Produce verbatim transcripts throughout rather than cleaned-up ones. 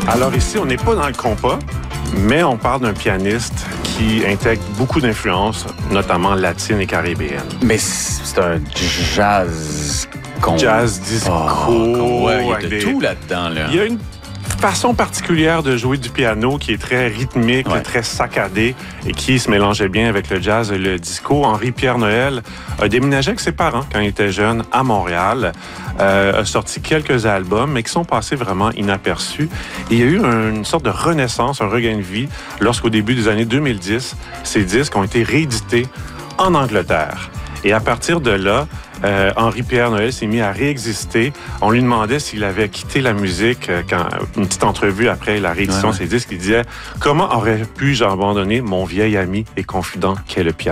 Alors ici, on n'est pas dans le compas, mais on parle d'un pianiste qui intègre beaucoup d'influences, notamment latines et caribéennes. Mais c'est un jazz... Con... Jazz, disco... Oh, ouais, il y a de des... tout là-dedans. Là. Il y a une façon particulière de jouer du piano qui est très rythmique, ouais. très saccadée et qui se mélangeait bien avec le jazz et le disco. Henri-Pierre Noël a déménagé avec ses parents quand il était jeune à Montréal, euh, a sorti quelques albums, mais qui sont passés vraiment inaperçus. Et il y a eu une sorte de renaissance, un regain de vie lorsqu'au début des années deux mille dix, ces disques ont été réédités en Angleterre. Et à partir de là, euh, Henri-Pierre Noël s'est mis à réexister. On lui demandait s'il avait quitté la musique euh, quand une petite entrevue après la réédition ouais, de ses disques. Il disait « Comment aurais pu-je abandonner mon vieil ami et confident qu'est le piano? »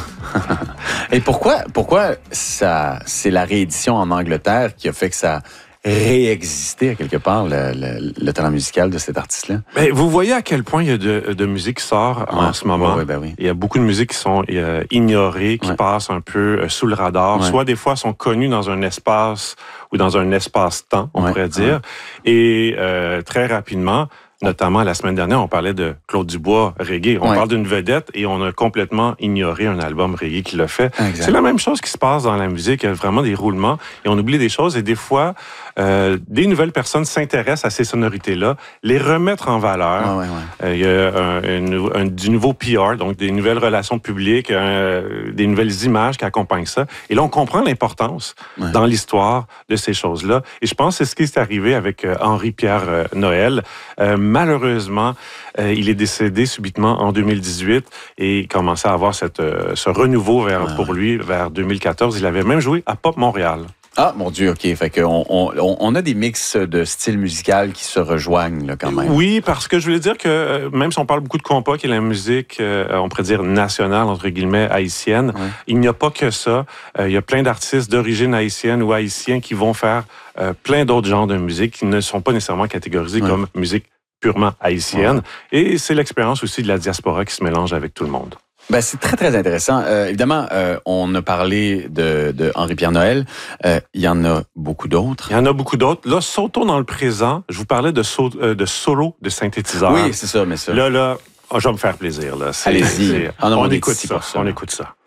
Et pourquoi, pourquoi ça, c'est la réédition en Angleterre qui a fait que ça réexister à quelque part le, le, le talent musical de cet artiste-là? Bien, vous voyez à quel point il y a de, de musique qui sort ouais, en ce moment. Ouais, ben oui. Il y a beaucoup de musiques qui sont euh, ignorées, qui ouais. passent un peu euh, sous le radar. Ouais. Soit des fois sont connues dans un espace ou dans un espace-temps, on ouais, pourrait dire. Ouais. Et euh, très rapidement, notamment la semaine dernière, on parlait de Claude Dubois, reggae. On ouais. parle d'une vedette et on a complètement ignoré un album reggae qui l'a fait. Exact. C'est la même chose qui se passe dans la musique. Il y a vraiment des roulements et on oublie des choses. Et des fois, euh, des nouvelles personnes s'intéressent à ces sonorités-là, les remettre en valeur. Ouais, ouais, ouais. Euh, il y a un, un, un, du nouveau P R, donc des nouvelles relations publiques, euh, des nouvelles images qui accompagnent ça. Et là, on comprend l'importance ouais. dans l'histoire de ces choses-là. Et je pense que c'est ce qui est arrivé avec euh, Henri-Pierre euh, Noël. Euh, Malheureusement, euh, il est décédé subitement en deux mille dix-huit et il commençait à avoir cette, euh, ce renouveau vers, ah, pour ouais. lui vers deux mille quatorze. Il avait même joué à Pop Montréal. Ah, mon Dieu, OK. Fait qu'on on, on a des mix de styles musicaux qui se rejoignent là, quand même. Oui, parce que je voulais dire que euh, même si on parle beaucoup de compas, qui est la musique, euh, on pourrait dire nationale, entre guillemets, haïtienne, ouais. il n'y a pas que ça. Euh, il y a plein d'artistes d'origine haïtienne ou haïtiens qui vont faire euh, plein d'autres genres de musique qui ne sont pas nécessairement catégorisés ouais. comme musique purement haïtienne. Ouais. Et c'est l'expérience aussi de la diaspora qui se mélange avec tout le monde. Ben, c'est très, très intéressant. Euh, évidemment, euh, on a parlé de, de Henri-Pierre Noël. Euh, il y en a beaucoup d'autres. Il y en a beaucoup d'autres. Là, sautons dans le présent. Je vous parlais de, so- euh, de solo de synthétiseur. Oui, c'est ça, mais ça. Là, là, oh, je vais me faire plaisir. Là. C'est, Allez-y. c'est, ah non, on, on écoute ça. ça. On écoute ça.